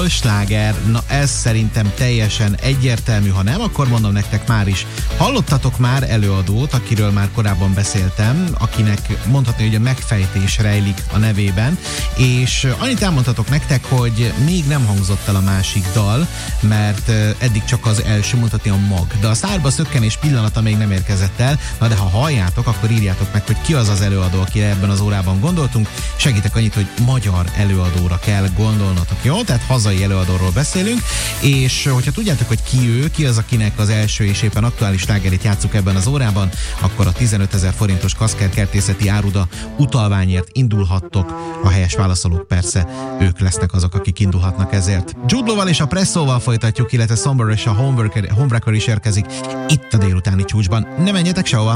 Sláger, na ez szerintem teljesen egyértelmű, ha nem, akkor mondom nektek már is. Hallottatok már előadót, akiről már korábban beszéltem, akinek mondhatni, hogy a megfejtés rejlik a nevében, és annyit elmondhatok nektek, hogy még nem hangzott el a másik dal, mert eddig csak az első, mondhatni a mag. De a szárba szökkenés pillanata még nem érkezett el, na de ha halljátok, akkor írjátok meg, hogy ki az az előadó, akire ebben az órában gondoltunk. Segítek annyit, hogy magyar előadóra kell gondolnotok, jó? Tehát hazai előadóról beszélünk, és hogyha tudjátok, hogy ki ő, ki az, akinek az első és éppen aktuális slágerét játsszuk ebben az órában, akkor a 15 000 forintos Kaszker kertészeti áruda utalványért indulhattok. A helyes válaszolók persze ők lesznek azok, akik indulhatnak ezért. Jude Law-val és a Presszóval folytatjuk, illetve Somber és a Homewrecker is érkezik itt a délutáni csúcsban. Ne menjetek sehova!